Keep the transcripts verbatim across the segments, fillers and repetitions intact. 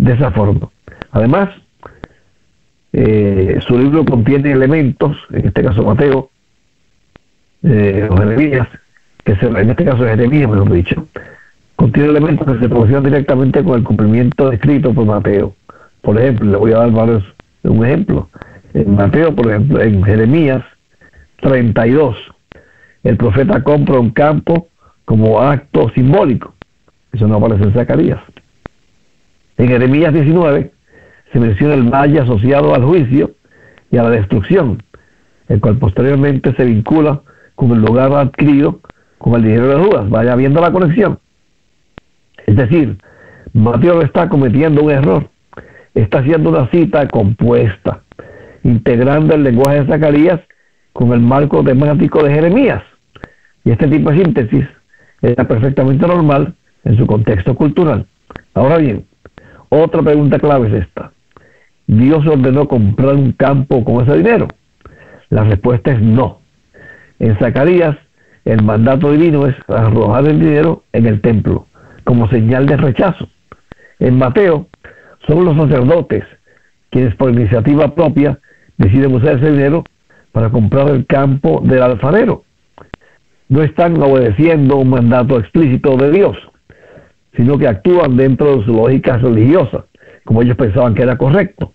de esa forma. Además, eh, su libro contiene elementos, en este caso Mateo, eh, o Jeremías, que se, en este caso Jeremías, mejor dicho, contiene elementos que se relacionan directamente con el cumplimiento descrito por Mateo. Por ejemplo, le voy a dar varios, un ejemplo. En Mateo, por ejemplo, en Jeremías treinta y dos, el profeta compra un campo como acto simbólico. Eso no aparece en Zacarías. En Jeremías diecinueve se menciona el valle asociado al juicio y a la destrucción, el cual posteriormente se vincula con el lugar adquirido con el dinero de Judas. Vaya viendo la conexión. Es decir, Mateo está cometiendo un error. Está haciendo una cita compuesta, integrando el lenguaje de Zacarías con el marco temático de Jeremías. Y este tipo de síntesis era perfectamente normal en su contexto cultural. Ahora bien, otra pregunta clave es esta. ¿Dios ordenó comprar un campo con ese dinero? La respuesta es no. En Zacarías, el mandato divino es arrojar el dinero en el templo, como señal de rechazo. En Mateo, son los sacerdotes quienes por iniciativa propia deciden usar ese dinero para comprar el campo del alfarero. No están obedeciendo un mandato explícito de Dios, sino que actúan dentro de su lógica religiosa, como ellos pensaban que era correcto.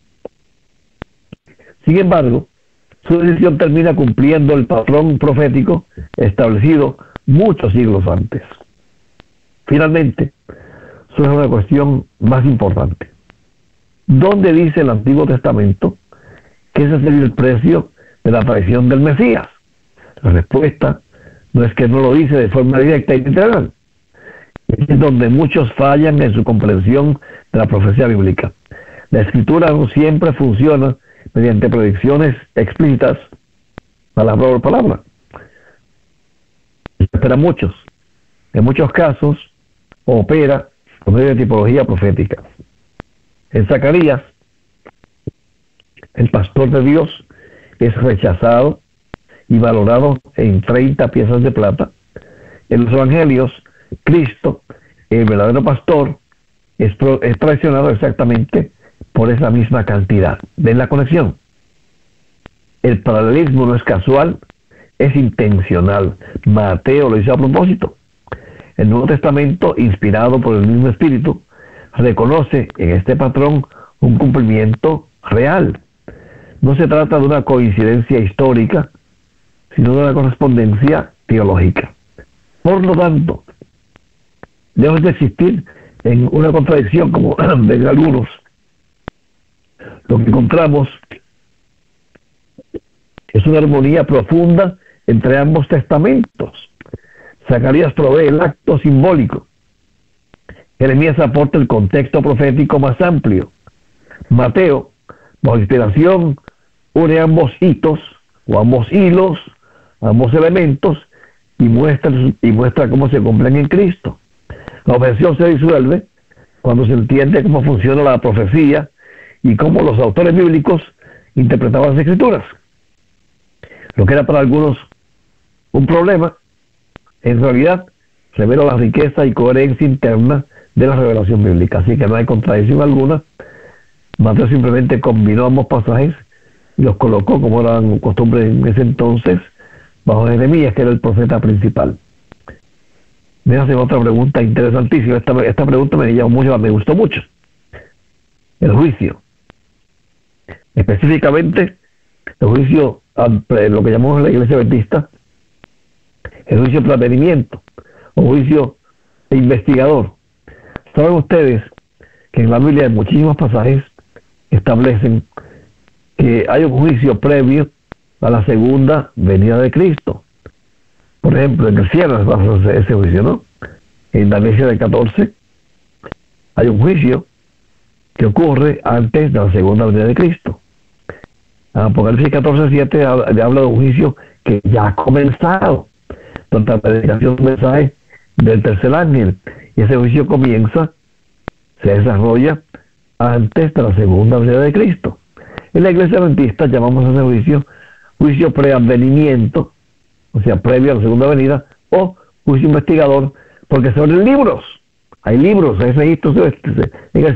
Sin embargo, su decisión termina cumpliendo el patrón profético establecido muchos siglos antes. Finalmente, surge una cuestión más importante. ¿Dónde dice el Antiguo Testamento que ese sería el precio de la traición del Mesías? La respuesta no es que no lo dice de forma directa y literal. Es donde muchos fallan en su comprensión de la profecía bíblica. La escritura no siempre funciona mediante predicciones explícitas, palabra por palabra. Espera muchos. En muchos casos, opera por medio de tipología profética. En Zacarías, el pastor de Dios es rechazado y valorado en treinta piezas de plata. En los evangelios, Cristo, el verdadero pastor, es, pro, es traicionado exactamente por esa misma cantidad. ¿Ven la conexión? El paralelismo no es casual, es intencional. Mateo lo hizo a propósito. El Nuevo Testamento, inspirado por el mismo Espíritu, reconoce en este patrón un cumplimiento real. No se trata de una coincidencia histórica, sino de una correspondencia teológica. Por lo tanto, lejos de existir en una contradicción, como ven algunos, lo que encontramos es una armonía profunda entre ambos testamentos. Zacarías provee el acto simbólico. Jeremías aporta el contexto profético más amplio. Mateo, bajo inspiración, une ambos hitos, o ambos hilos, ambos elementos, y muestra, y muestra cómo se cumplen en Cristo. La objeción se disuelve cuando se entiende cómo funciona la profecía y cómo los autores bíblicos interpretaban las Escrituras. Lo que era para algunos un problema, en realidad revela la riqueza y coherencia interna de la revelación bíblica. Así que no hay contradicción alguna. Mateo simplemente combinó ambos pasajes y los colocó, como era costumbre en ese entonces, bajo Jeremías, que era el profeta principal. Me hacen otra pregunta interesantísima. Esta, esta pregunta me llamó mucho, me gustó mucho. El juicio. Específicamente, el juicio, lo que llamamos la Iglesia Adventista, el juicio de prevenimiento, o juicio investigador. Saben ustedes que en la Biblia en muchísimos pasajes establecen que hay un juicio previo a la segunda venida de Cristo. Por ejemplo, en el cielo es ese juicio, ¿no? En Daniel siete catorce hay un juicio que ocurre antes de la segunda venida de Cristo. Apocalipsis catorce siete habla de un juicio que ya ha comenzado, donde la predicación del mensaje del tercer ángel, y ese juicio comienza, se desarrolla antes de la segunda venida de Cristo. En la Iglesia Adventista llamamos a ese juicio juicio preadvenimiento, o sea, previo a la segunda venida, o juicio investigador, porque se abren libros. Hay libros, hay registros en el